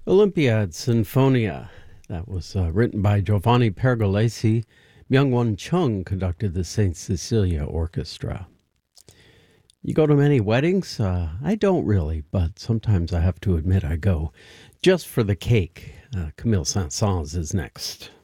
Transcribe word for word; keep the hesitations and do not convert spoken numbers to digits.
Olympiad Sinfonia. That was uh, written by Giovanni Pergolesi. Myung-Won Chung conducted the Saint Cecilia Orchestra. You go to many weddings? Uh, I don't really, but sometimes I have to admit I go just for the cake. Uh, Camille Saint-Saëns is next.